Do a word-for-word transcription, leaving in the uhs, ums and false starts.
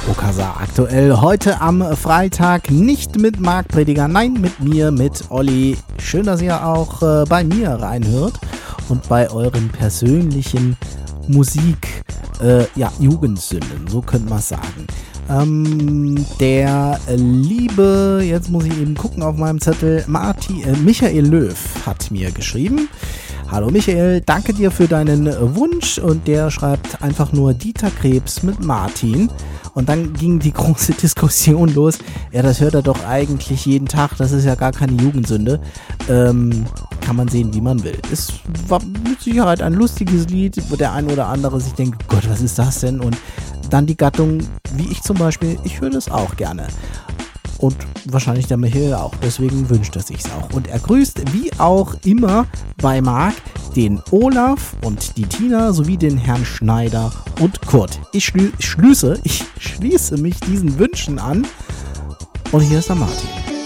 Okasa aktuell heute am Freitag nicht mit Marc Prediger, nein, mit mir, mit Olli. Schön, dass ihr auch äh, bei mir reinhört und bei euren persönlichen Musik, äh, ja, Jugendsünden, so könnte man es sagen. Ähm, der liebe, jetzt muss ich eben gucken auf meinem Zettel, Martin, äh, Michael Löw hat mir geschrieben. Hallo Michael, danke dir für deinen Wunsch, und der schreibt einfach nur Dieter Krebs mit Martin. Und dann ging die große Diskussion los. Ja, das hört er doch eigentlich jeden Tag, das ist ja gar keine Jugendsünde. Ähm, kann man sehen, wie man will. Es war mit Sicherheit ein lustiges Lied, wo der ein oder andere sich denkt, Gott, was ist das denn? Und dann die Gattung, wie ich zum Beispiel, ich höre das auch gerne. Und wahrscheinlich der Michael auch. Deswegen wünscht er sich's auch. Und er grüßt wie auch immer bei Marc den Olaf und die Tina sowie den Herrn Schneider und Kurt. Ich schlü- schließe, ich schließe mich diesen Wünschen an. Und hier ist der Martin.